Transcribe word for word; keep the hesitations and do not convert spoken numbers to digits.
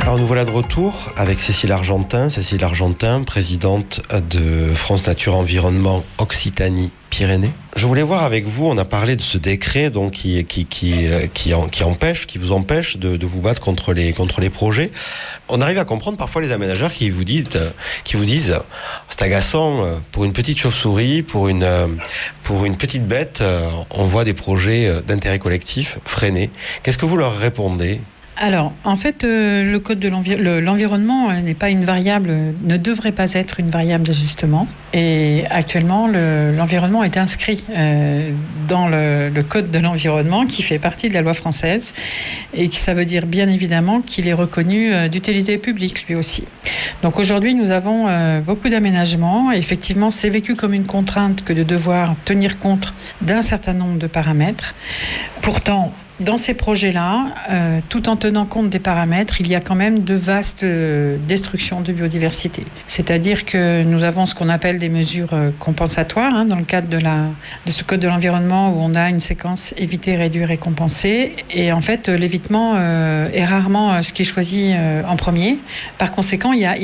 Alors nous voilà de retour avec Cécile Argentin. Cécile Argentin, présidente de France Nature Environnement Occitanie-Pyrénées. Je voulais voir avec vous, on a parlé de ce décret donc, qui, qui, qui, qui, qui empêche, qui vous empêche de, de vous battre contre les, contre les projets. On arrive à comprendre parfois les aménageurs qui vous disent, qui vous disent c'est agaçant, pour une petite chauve-souris, pour une, pour une petite bête, on voit des projets d'intérêt collectif freinés. Qu'est-ce que vous leur répondez ? Alors, en fait, euh, le code de l'envi- le, l'environnement euh, n'est pas une variable, euh, ne devrait pas être une variable d'ajustement. Et actuellement, le, l'environnement est inscrit euh, dans le, le code de l'environnement qui fait partie de la loi française et qui, ça veut dire bien évidemment qu'il est reconnu euh, d'utilité publique lui aussi. Donc aujourd'hui, nous avons euh, beaucoup d'aménagements. Et effectivement, c'est vécu comme une contrainte que de devoir tenir compte d'un certain nombre de paramètres. Pourtant, dans ces projets-là, euh, tout en tenant compte des paramètres, il y a quand même de vastes euh, destructions de biodiversité. C'est-à-dire que nous avons ce qu'on appelle des mesures euh, compensatoires hein, dans le cadre de, la, de ce code de l'environnement où on a une séquence éviter, réduire et compenser. Et en fait, l'évitement euh, est rarement euh, ce qui est choisi euh, en premier. Par conséquent, il y a